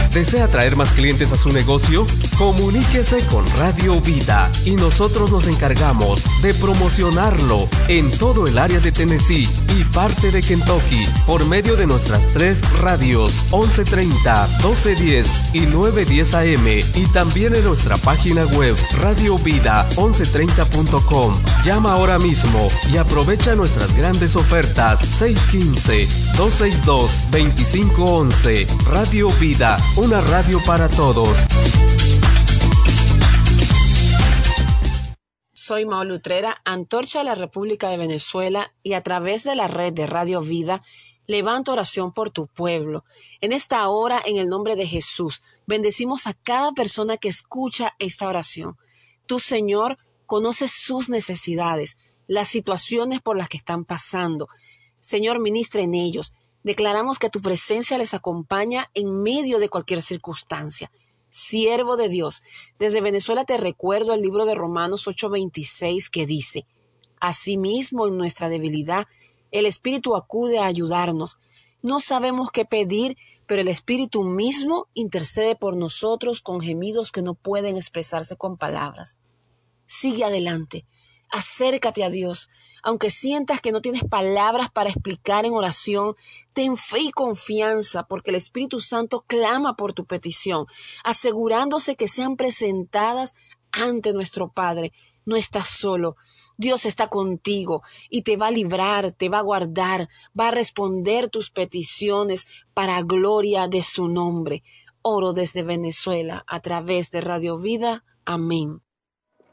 ¿Desea traer más clientes a su negocio? Comuníquese con Radio Vida y nosotros nos encargamos de promocionarlo en todo el área de Tennessee y parte de Kentucky por medio de nuestras 3 radios 1130, 1210 y 910 AM y también en nuestra página web radiovida1130.com. Llama ahora mismo y aprovecha nuestras grandes ofertas 615-262-2511. Radio Vida, una radio para todos. Soy Maulu Utrera, antorcha de la República de Venezuela, y a través de la red de Radio Vida levanto oración por tu pueblo. En esta hora, en el nombre de Jesús, bendecimos a cada persona que escucha esta oración. Tú, Señor, conoces sus necesidades, las situaciones por las que están pasando. Señor, ministra en ellos. Declaramos que tu presencia les acompaña en medio de cualquier circunstancia. Siervo de Dios, desde Venezuela te recuerdo el libro de Romanos 8:26 que dice: asimismo, en nuestra debilidad, el Espíritu acude a ayudarnos. No sabemos qué pedir, pero el Espíritu mismo intercede por nosotros con gemidos que no pueden expresarse con palabras. Sigue adelante. Acércate a Dios. Aunque sientas que no tienes palabras para explicar en oración, ten fe y confianza, porque el Espíritu Santo clama por tu petición, asegurándose que sean presentadas ante nuestro Padre. No estás solo. Dios está contigo y te va a librar, te va a guardar, va a responder tus peticiones para gloria de su nombre. Oro desde Venezuela a través de Radio Vida. Amén.